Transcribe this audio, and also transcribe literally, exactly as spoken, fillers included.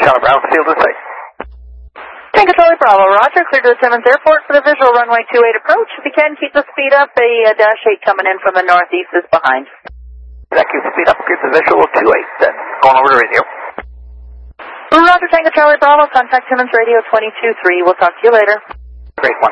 Charlie Bravo, field to say. Tango Charlie Bravo, Roger. Clear to the Simmons Airport for the visual runway two eight approach. If you can, keep the speed up. A uh, Dash eight coming in from the northeast is behind. Thank you. Speed up. Get the visual two eight. Then going over to radio. Roger, Tango Charlie Bravo. Contact Simmons Radio twenty-two three. We'll talk to you later. Great one.